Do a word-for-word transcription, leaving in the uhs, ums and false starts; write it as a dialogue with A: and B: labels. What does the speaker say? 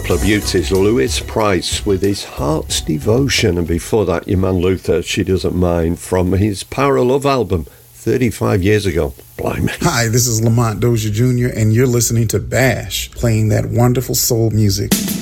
A: couple of beauties. Louis Price with his Heart's Devotion, and before that, your man Luther, She Doesn't Mind, from his Power of Love album thirty-five years ago. Blimey.
B: Hi, this is Lamont Dozier Junior, and you're listening to Bash, playing that wonderful soul music.